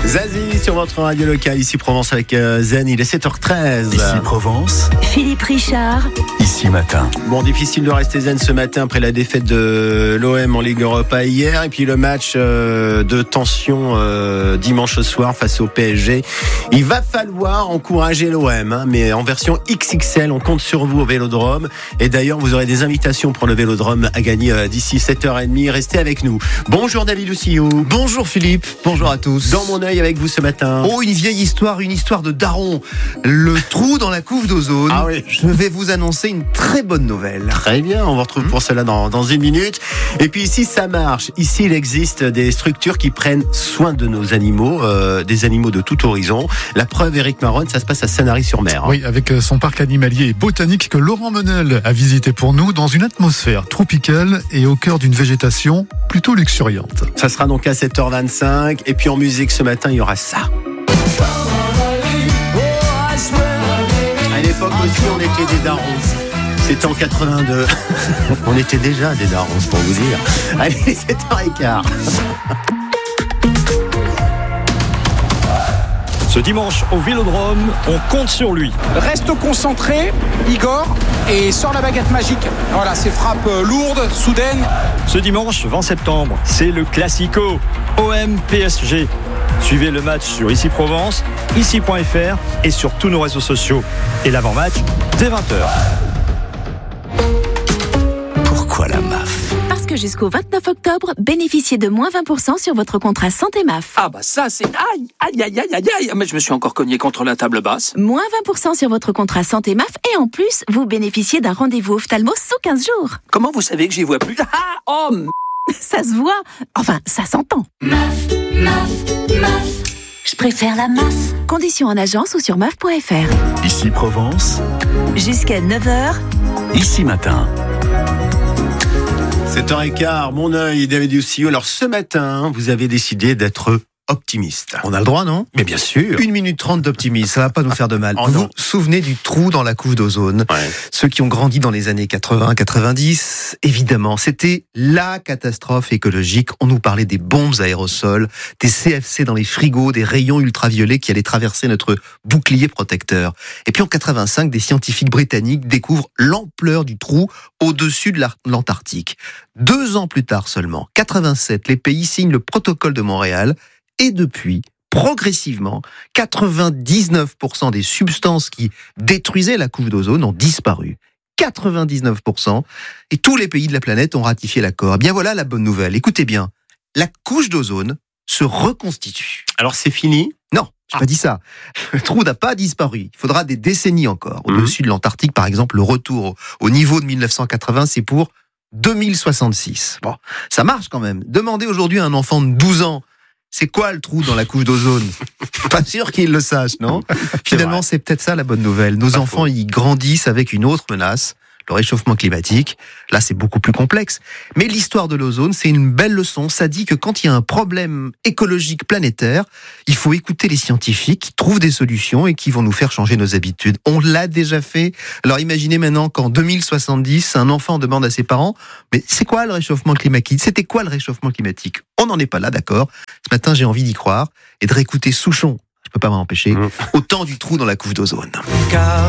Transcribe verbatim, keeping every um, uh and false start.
Zazie sur votre radio locale, ici Provence avec euh, Zen, il est sept heures treize. Ici Provence, Philippe Richard. Ici Matin. Bon, difficile de rester zen ce matin après la défaite de l'O M en Ligue Europa hier et puis le match euh, de tension euh, dimanche soir face au P S G. Il va falloir encourager l'O M, hein, mais en version X X L. On compte sur vous au Vélodrome. Et d'ailleurs, vous aurez des invitations pour le Vélodrome à gagner euh, d'ici sept heures trente. Restez avec nous. Bonjour David Oussillou. Bonjour Philippe, bonjour à tous. Dans mon œil avec vous ce matin. Oh, une vieille histoire, une histoire de daron. Le trou dans la couve d'ozone. Ah oui. Je vais vous annoncer une très bonne nouvelle. Très bien, on vous retrouve pour cela dans, dans une minute. Et puis ici, ça marche. Ici, il existe des structures qui prennent soin de nos animaux, euh, des animaux de tout horizon. La preuve, Éric Maronne, ça se passe à Sanary-sur-Mer. Hein. Oui, avec son parc animalier et botanique que Laurent Menel a visité pour nous dans une atmosphère tropicale et au cœur d'une végétation plutôt luxuriante. Ça sera donc à sept heures vingt-cinq. Et puis en musique, ce matin, il y aura ça. À l'époque aussi, on était des darons. C'était en quatre-vingt-deux. On était déjà des darons, pour vous dire. Allez, sept heures quinze. Ce dimanche au Vélodrome, on compte sur lui. Reste concentré, Igor, et sort la baguette magique. Voilà, ces frappes lourdes, soudaines. Ce dimanche vingt septembre, c'est le Classico O M P S G. Suivez le match sur Ici Provence, ici point f r et sur tous nos réseaux sociaux. Et l'avant-match, dès vingt heures. Pourquoi la M A F ? Parce que jusqu'au vingt-neuf octobre, bénéficiez de moins vingt pour cent sur votre contrat santé M A F. Ah bah ça c'est... Aïe, aïe, aïe, aïe, aïe, aïe. Mais je me suis encore cogné contre la table basse. Moins vingt pour cent sur votre contrat santé M A F et en plus, vous bénéficiez d'un rendez-vous ophtalmo sous quinze jours. Comment vous savez que j'y vois plus? Ah, oh m- Ça se voit. Enfin, ça s'entend. M A F, M A F, M A F. Je préfère la M A F. Conditions en agence ou sur M A F point f r. Ici Provence, Jusqu'à neuf heures. Ici Matin. sept heures quinze, mon œil, David Oussillou. Alors ce matin, vous avez décidé d'être optimiste. On a le droit, non ? Mais bien sûr. Une minute trente d'optimisme, ça va pas nous faire de mal. Oh vous non. vous souvenez du trou dans la couve d'ozone ? Ouais. Ceux qui ont grandi dans les années quatre-vingts quatre-vingt-dix, évidemment, c'était la catastrophe écologique. On nous parlait des bombes aérosols, des C F C dans les frigos, des rayons ultraviolets qui allaient traverser notre bouclier protecteur. Et puis en quatre-vingt-cinq, des scientifiques britanniques découvrent l'ampleur du trou au-dessus de l'Antarctique. Deux ans plus tard seulement, quatre-vingt-sept, les pays signent le protocole de Montréal. Et depuis, progressivement, quatre-vingt-dix-neuf pour cent des substances qui détruisaient la couche d'ozone ont disparu. quatre-vingt-dix-neuf pour cent. Et tous les pays de la planète ont ratifié l'accord. Eh bien voilà la bonne nouvelle. Écoutez bien, la couche d'ozone se reconstitue. Alors c'est fini ? Non, je n'ai pas dit ça. Le trou n'a pas disparu. Il faudra des décennies encore. Au-dessus de l'Antarctique, par exemple, le retour au, au niveau de mille neuf cent quatre-vingts, c'est pour deux mille soixante-six. Bon, ça marche quand même. Demandez aujourd'hui à un enfant de douze ans, c'est quoi le trou dans la couche d'ozone ? Pas sûr qu'il le sache, non ? Finalement, c'est peut-être ça la bonne nouvelle. Nos enfants, ils grandissent avec une autre menace, le réchauffement climatique. Là, c'est beaucoup plus complexe. Mais l'histoire de l'ozone, c'est une belle leçon. Ça dit que quand il y a un problème écologique planétaire, il faut écouter les scientifiques qui trouvent des solutions et qui vont nous faire changer nos habitudes. On l'a déjà fait. Alors imaginez maintenant qu'en deux mille soixante-dix, un enfant demande à ses parents « Mais c'est quoi le réchauffement climatique ? C'était quoi le réchauffement climatique ?» On n'en est pas là, d'accord ? Ce matin, j'ai envie d'y croire et de réécouter Souchon. Je peux pas m'en empêcher. Au temps du trou dans la couche d'ozone.